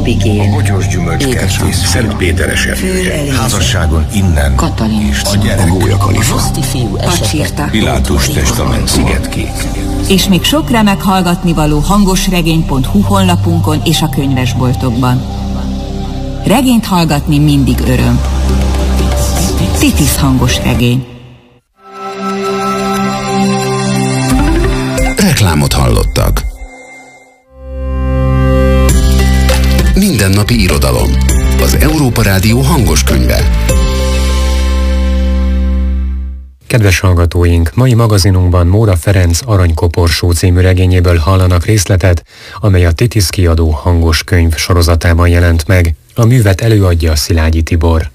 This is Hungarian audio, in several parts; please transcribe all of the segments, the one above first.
Abigél, a Bogyós Gyümölcskertész, Szent Péter eseménye, házasságon innen, Katalin, és a gyerek, a Gólya Kalifa, Pacsirta, Pilátus testament, Szigetkék. És még sok remek hallgatnivaló hangosregény.hu honlapunkon és a könyvesboltokban. Regényt hallgatni mindig öröm. Titis hangos regény. Reklámot hallottak. Mindennapi irodalom. Az Európa Rádió hangos könyve. Kedves hallgatóink, mai magazinunkban Móra Ferenc Aranykoporsó című regényéből hallanak részletet, amely a Titis kiadó hangos könyv sorozatában jelent meg. A művet előadja Szilágyi Tibor.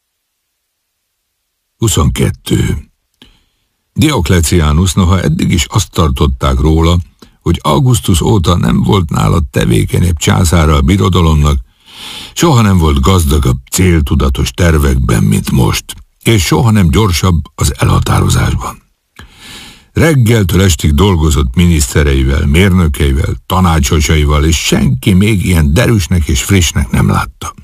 22. Diokleciánus noha eddig is azt tartották róla, hogy augusztus óta nem volt nála tevékenyebb császára a birodalomnak, soha nem volt gazdagabb céltudatos tervekben, mint most, és soha nem gyorsabb az elhatározásban. Reggeltől estig dolgozott minisztereivel, mérnökeivel, tanácsosaival, és senki még ilyen derűsnek és frissnek nem látta.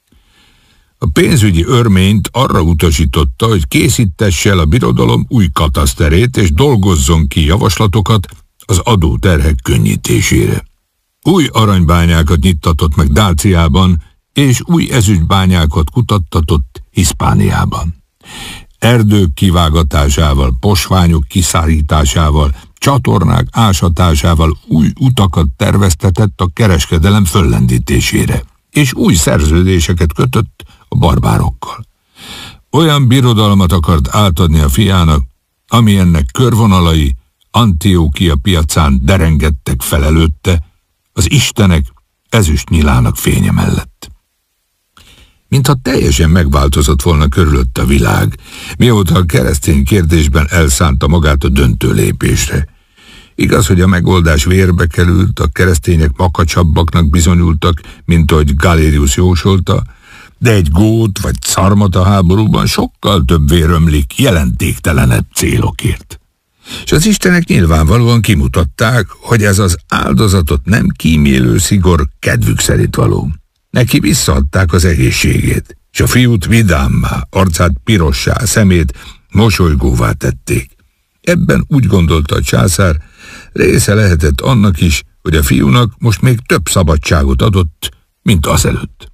A pénzügyi örményt arra utasította, hogy készítesse el a birodalom új kataszterét, és dolgozzon ki javaslatokat az adóterhek könnyítésére. Új aranybányákat nyittatott meg Dáciában, és új ezüstbányákat kutattatott Hiszpániában. Erdők kivágatásával, posványok kiszárításával, csatornák ásatásával új utakat terveztetett a kereskedelem föllendítésére, és új szerződéseket kötött a barbárokkal. Olyan birodalmat akart átadni a fiának, ami ennek körvonalai Antiókia piacán derengettek fel előtte, az istenek ezüst nyilának fénye mellett. Mintha teljesen megváltozott volna körülött a világ, mióta a keresztény kérdésben elszánta magát a döntő lépésre. Igaz, hogy a megoldás vérbe került, a keresztények makacsabbaknak bizonyultak, mint ahogy Galerius jósolta, de egy gót vagy szarmata háborúban sokkal több vér ömlik jelentéktelenebb célokért. És az istenek nyilvánvalóan kimutatták, hogy ez az áldozatot nem kímélő szigor kedvük szerint való. Neki visszaadták az egészségét, és a fiút vidámmá, arcát pirossá, szemét mosolygóvá tették. Ebben úgy gondolta a császár, része lehetett annak is, hogy a fiúnak most még több szabadságot adott, mint azelőtt.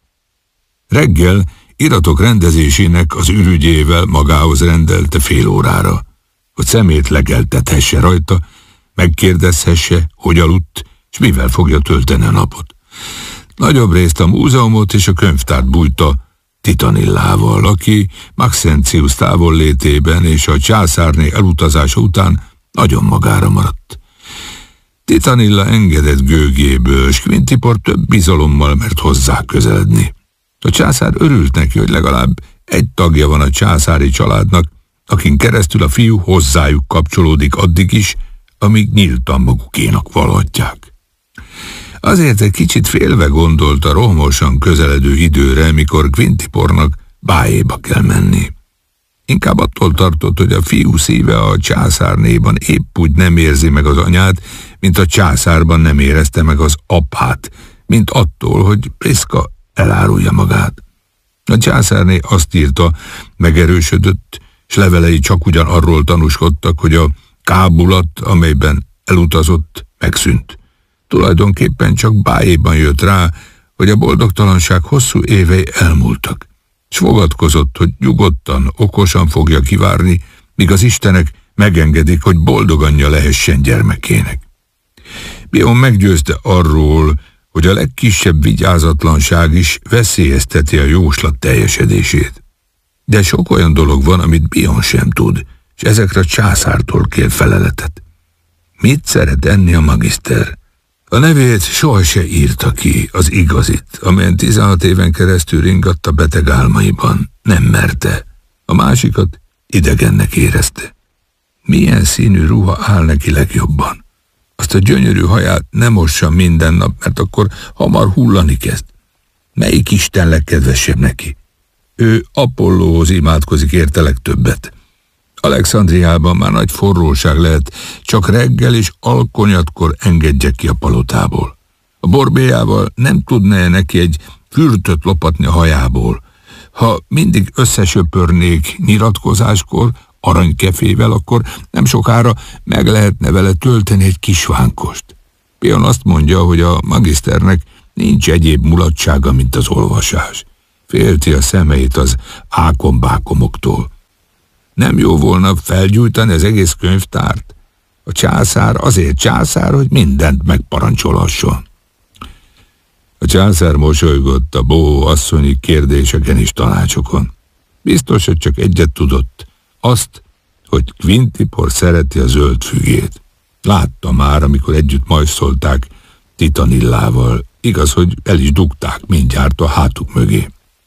Reggel iratok rendezésének az ürügyével magához rendelte fél órára, hogy szemét legeltethesse rajta, megkérdezhesse, hogy aludt, és mivel fogja tölteni a napot. Nagyobb részt a múzeumot és a könyvtárt bújta Titanillával, aki Maxentius távollétében és a császárné elutazása után nagyon magára maradt. Titanilla engedett gőgéből, s Quintipor több bizalommal mert hozzá közeledni. A császár örült neki, hogy legalább egy tagja van a császári családnak, akin keresztül a fiú hozzájuk kapcsolódik addig is, amíg nyíltan magukénak valhatják. Azért egy kicsit félve gondolt a rohamosan közeledő időre, mikor Quintipornak bájéba kell menni. Inkább attól tartott, hogy a fiú szíve a császárnéban épp úgy nem érzi meg az anyát, mint a császárban nem érezte meg az apát, mint attól, hogy Priszka elárulja magát. A császárné azt írta, megerősödött, s levelei csak ugyan arról tanúskodtak, hogy a kábulat, amelyben elutazott, megszűnt. Tulajdonképpen csak bájéban jött rá, hogy a boldogtalanság hosszú évei elmúltak, s fogadkozott, hogy nyugodtan, okosan fogja kivárni, míg az istenek megengedik, hogy boldog anyja lehessen gyermekének. Bion meggyőzte arról, hogy a legkisebb vigyázatlanság is veszélyezteti a jóslat teljesedését. De sok olyan dolog van, amit Bion sem tud, és ezekre a császártól kér feleletet. Mit szeret enni a magiszter? A nevét soha se írta ki, az igazit, amelyen 16 éven keresztül ringatta beteg álmaiban. Nem merte. A másikat idegennek érezte. Milyen színű ruha áll neki legjobban? Azt a gyönyörű haját nem mossa minden nap, mert akkor hamar hullani kezd. Melyik isten legkedvesebb neki? Ő Apollóhoz imádkozik érte legtöbbet. Alexandriában már nagy forróság lehet, csak reggel és alkonyatkor engedje ki a palotából. A borbélyával nem tudna neki egy fürtöt lopatni a hajából. Ha mindig összesöpörnék nyilatkozáskor, aranykefével, akkor nem sokára meg lehetne vele tölteni egy kis vánkost. Pion azt mondja, hogy a magiszternek nincs egyéb mulatsága, mint az olvasás. Félti a szemeit az ákombákomoktól. Nem jó volna felgyújtani az egész könyvtárt? A császár azért császár, hogy mindent megparancsolhasson. A császár mosolygott a bohó asszonyi kérdéseken és tanácsokon. Biztos, hogy csak egyet tudott, azt, hogy Quintipor szereti a zöld fügét. Látta már, amikor együtt majszolták Titanillával. Igaz, hogy el is dugták mindjárt a hátuk mögé.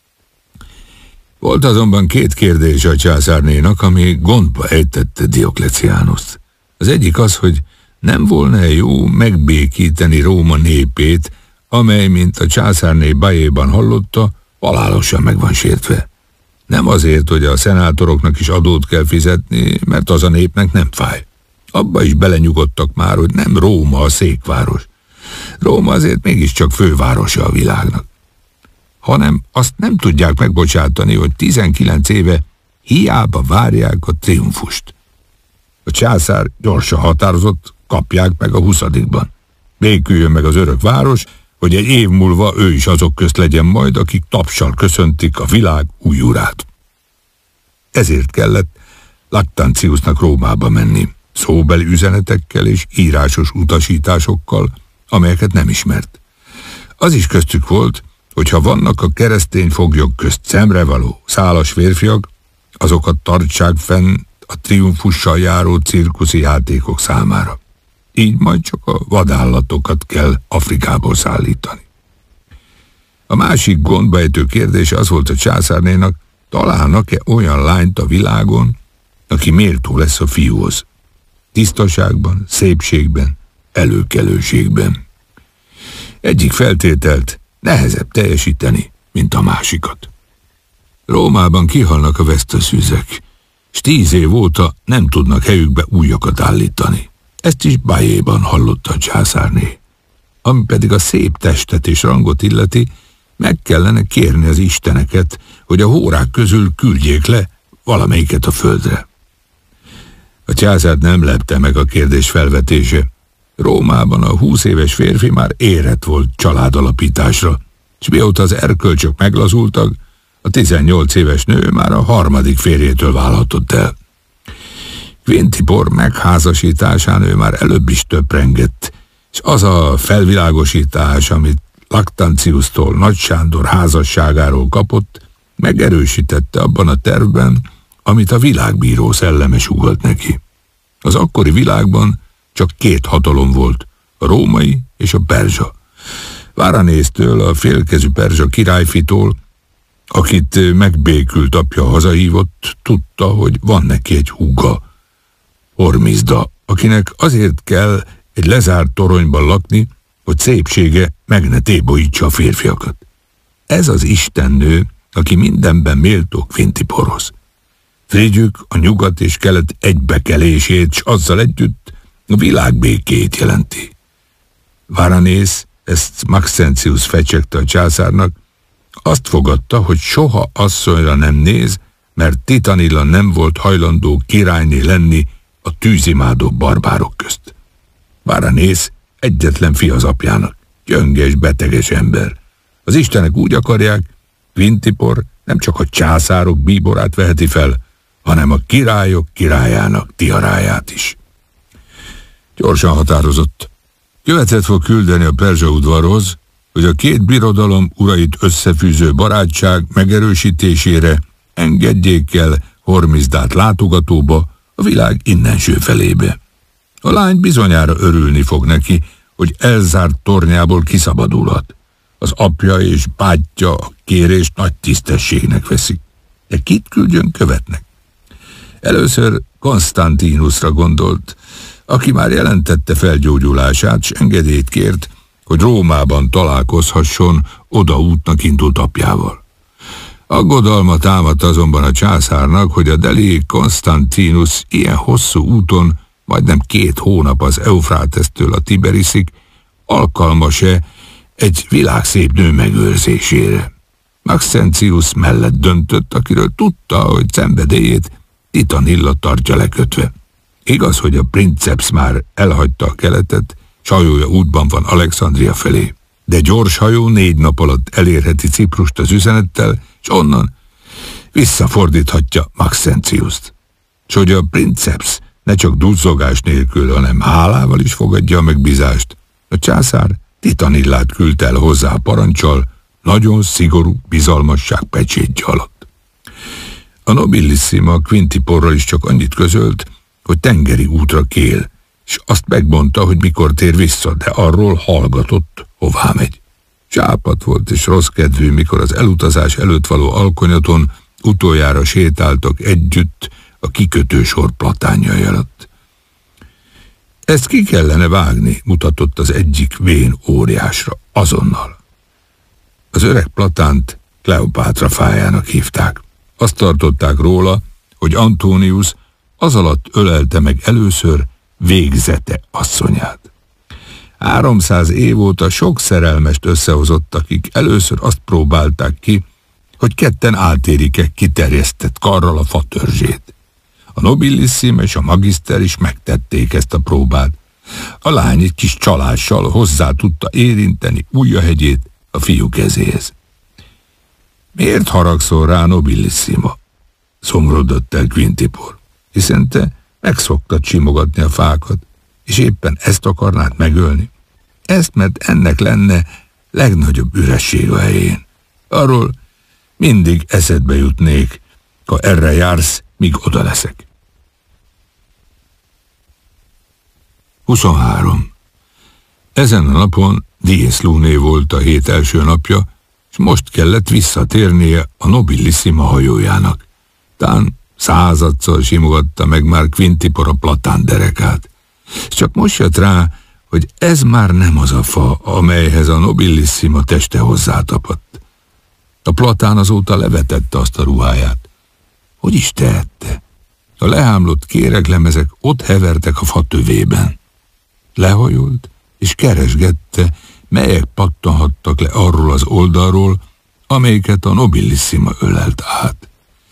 Volt azonban két kérdés a császárnénak, ami gondba ejtette Diokleciánuszt. Az egyik az, hogy nem volna jó megbékíteni Róma népét, amely, mint a császárné bajéban hallotta, halálosan meg van sértve. Nem azért, hogy a szenátoroknak is adót kell fizetni, mert az a népnek nem fáj. Abba is belenyugodtak már, hogy nem Róma a székváros. Róma azért mégiscsak fővárosa a világnak. Hanem azt nem tudják megbocsátani, hogy 19 éve hiába várják a triumfust. A császár gyorsan határozott, kapják meg a 20-ban. Béküljön meg az örök város, hogy egy év múlva ő is azok közt legyen majd, akik tapssal köszöntik a világ új urát. Ezért kellett Lactantiusnak Rómába menni, szóbeli üzenetekkel és írásos utasításokkal, amelyeket nem ismert. Az is köztük volt, hogy ha vannak a keresztény foglyok közt szemrevaló, szálas férfiak, azokat tartsák fenn a triumfussal járó cirkuszi játékok számára. Így majd csak a vadállatokat kell Afrikából szállítani. A másik gondbaejtő kérdés az volt a császárnénak, találnak-e olyan lányt a világon, aki méltó lesz a fiúhoz. Tisztaságban, szépségben, előkelőségben. Egyik feltételt nehezebb teljesíteni, mint a másikat. Rómában kihalnak a veszteszűzek, s 10 év óta nem tudnak helyükbe újakat állítani. Ezt is Bajéban hallotta a császárné. Ami pedig a szép testet és rangot illeti, meg kellene kérni az isteneket, hogy a hórák közül küldjék le valamelyiket a földre. A császárt nem lepte meg a kérdés felvetése. Rómában a 20 éves férfi már érett volt családalapításra, és mióta az erkölcsök meglazultak, a 18 éves nő már a 3. férjétől válhatott el. Quintipor megházasításán ő már előbb is töprengett, és az a felvilágosítás, amit Lactantiustól, Nagy Sándor házasságáról kapott, megerősítette abban a tervben, amit a világbíró szelleme sugalt neki. Az akkori világban csak 2 hatalom volt, a római és a perzsa. Váranésztől, a félkezű perzsa királyfitól, akit megbékült apja hazahívott, tudta, hogy van neki egy húga, Hormizda, akinek azért kell egy lezárt toronyban lakni, hogy szépsége meg ne tébolyítsa a férfiakat. Ez az istennő, aki mindenben méltó Quintiporhoz. Frigyük a nyugat és kelet egybekelését, s azzal együtt a világ békéjét jelenti. Váranész, ezt Maxentius fecsegte a császárnak, azt fogadta, hogy soha asszonyra nem néz, mert Titanilla nem volt hajlandó királyné lenni a tűzimádó barbárok közt. Váranész egyetlen fia az apjának, gyönges, beteges ember. Az istenek úgy akarják, Quintipor nem csak a császárok bíborát veheti fel, hanem a királyok királyának tiaráját is. Gyorsan határozott. Követet fog küldeni a perzsa udvarhoz, hogy a 2 birodalom urait összefűző barátság megerősítésére engedjék el Hormizdát látogatóba a világ innenső felébe. A lány bizonyára örülni fog neki, hogy elzárt tornyából kiszabadulhat. Az apja és bátyja a kérést nagy tisztességnek veszik. De kit küldjön követnek? Először Konstantinusra gondolt, aki már jelentette felgyógyulását, s engedélyt kért, hogy Rómában találkozhasson odaútnak indult apjával. Aggodalma támadt azonban a császárnak, hogy a Delii Konstantinus ilyen hosszú úton, majdnem 2 hónap az Eufrátesztől a Tiberiszig, alkalmas-e egy világszép nő megőrzésére. Maxentius mellett döntött, akiről tudta, hogy szenvedélyét Titanilla tartja lekötve. Igaz, hogy a princeps már elhagyta a keletet, s hajója útban van Alexandria felé, de gyors hajó 4 nap alatt elérheti Ciprust az üzenettel, és onnan visszafordíthatja Maxentiust. S hogy a princeps ne csak duzzogás nélkül, hanem hálával is fogadja a megbízást, a császár Titanillát küldte el hozzá a parancsal, nagyon szigorú bizalmasság pecsétje alatt. A nobilissima Quintiporral is csak annyit közölt, hogy tengeri útra kél, és azt megmondta, hogy mikor tér vissza, de arról hallgatott, hová megy. Csápat volt és rossz kedvű, mikor az elutazás előtt való alkonyaton utoljára sétáltak együtt a kikötősor platánjai alatt. Ezt ki kellene vágni, mutatott az egyik vén óriásra, azonnal. Az öreg platánt Kleopátra fájának hívták. Azt tartották róla, hogy Antonius az alatt ölelte meg először végzete asszonyát. 300 év óta sok szerelmest összehozott, akik először azt próbálták ki, hogy ketten átérik-e kiterjesztett karral a fatörzsét. A nobilissime és a magiszter is megtették ezt a próbát. A lány egy kis csalással hozzá tudta érinteni ujjahegyét a fiú kezéhez. Miért haragszol rá, nobilissima? Szomorúdott el Quintipor, hiszen te megszoktad simogatni a fákat, és éppen ezt akarnád megölni. Ezt, mert ennek lenne legnagyobb üresség a helyén. Arról mindig eszedbe jutnék, ha erre jársz, míg oda leszek. 23. Ezen a napon Dies Lunae volt a hét első napja, és most kellett visszatérnie a nobilissima hajójának. Tán 100-szor simogatta meg már Quintipor a platán derekát. És csak most jött rá, hogy ez már nem az a fa, amelyhez a nobilissima teste hozzátapadt. A platán azóta levetette azt a ruháját. Hogy is tehette? A lehámlott kéreglemezek ott hevertek a fa tövében. Lehajolt, és keresgette, melyek pattanhattak le arról az oldalról, amelyiket a nobilissima ölelt át.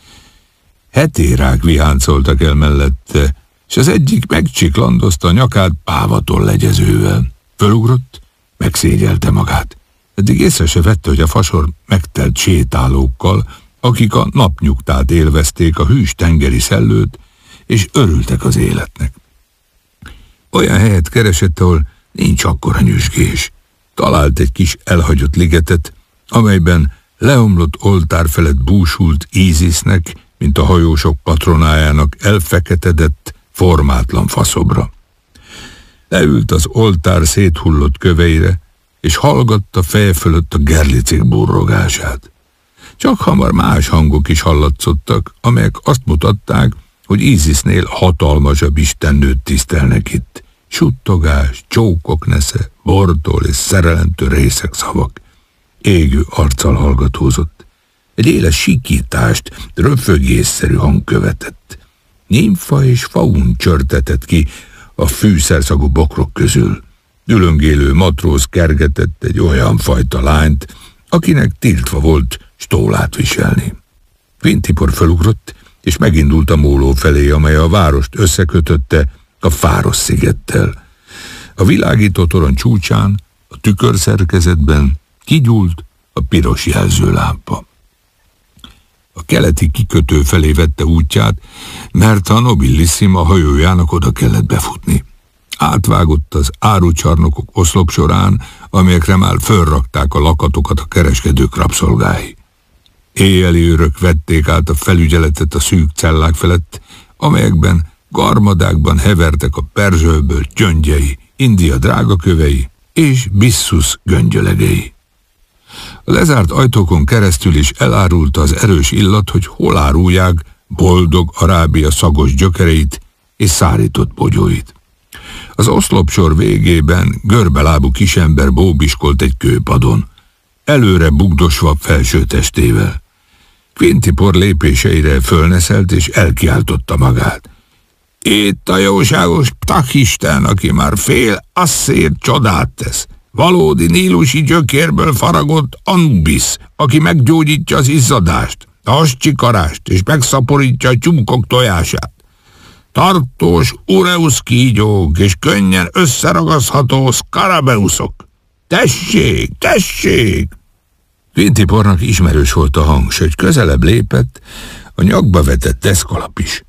Hetérák viháncoltak el mellette, és az egyik megcsiklandozta a nyakát pávatól legyezővel. Fölugrott, megszégyelte magát. Eddig észre se vette, hogy a fasor megtelt sétálókkal, akik a napnyugtát élvezték, a hűs tengeri szellőt, és örültek az életnek. Olyan helyet keresett, ahol nincs akkora nyüzsgés. Talált egy kis elhagyott ligetet, amelyben leomlott oltár felett búsult Ízisznek, mint a hajósok patronájának elfeketedett, formátlan faszobra. Leült az oltár széthullott köveire, és hallgatta feje fölött a gerlicik burrogását. Csak hamar más hangok is hallatszottak, amelyek azt mutatták, hogy Ízisznél hatalmasabb istennőt tisztelnek itt. Suttogás, csókok nesze, bordol és szerelentő részek szavak. Égő arccal hallgatózott. Egy éles sikítást, röfögésszerű hang követett. Nimfa és faun csörtetett ki a fűszerszagú bokrok közül. Ülöngélő matróz kergetett egy olyan fajta lányt, akinek tiltva volt stólát viselni. Quintipor felugrott, és megindult a móló felé, amely a várost összekötötte a Fáros szigettel. A világító torony csúcsán, a tükörszerkezetben kigyúlt a piros jelzőlámpa. A keleti kikötő felé vette útját, mert a nobilissima hajójának oda kellett befutni. Átvágott az árucsarnokok oszlop során, amelyekre már fölrakták a lakatokat a kereskedők rabszolgái. Éjjeli őrök vették át a felügyeletet a szűk cellák felett, amelyekben garmadákban hevertek a perzsölböl gyöngyei, India drágakövei és Bisszus göngyölegei. A lezárt ajtókon keresztül is elárulta az erős illat, hogy hol árulják boldog Arábia szagos gyökereit és szárított bogyóit. Az oszlopsor végében görbelábú kisember bóbiskolt egy kőpadon, előre bugdosva felső testével. Quintipor lépéseire fölneszelt és elkiáltotta magát. Itt a jóságos ptakisten, aki már fél asszért csodát tesz. Valódi nílusi gyökérből faragott Anubis, aki meggyógyítja az izzadást, a hascsikarást és megszaporítja a tyúkok tojását. Tartós Ureus kígyók és könnyen összeragasztható Skarabeuszok. Tessék, tessék! Vintipornak ismerős volt a hang, s hogy közelebb lépett, a nyakba vetett deszkalap is.